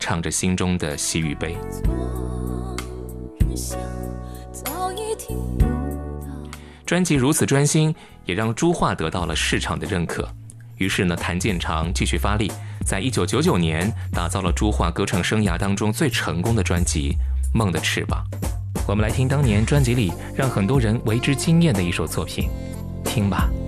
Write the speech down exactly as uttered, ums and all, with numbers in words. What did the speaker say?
唱着心中的喜与悲。专辑如此专心，也让朱桦得到了市场的认可。于是呢，谭健常继续发力，在一九九九年打造了朱桦歌唱生涯当中最成功的专辑《梦的翅膀》。我们来听当年专辑里让很多人为之惊艳的一首作品，听吧。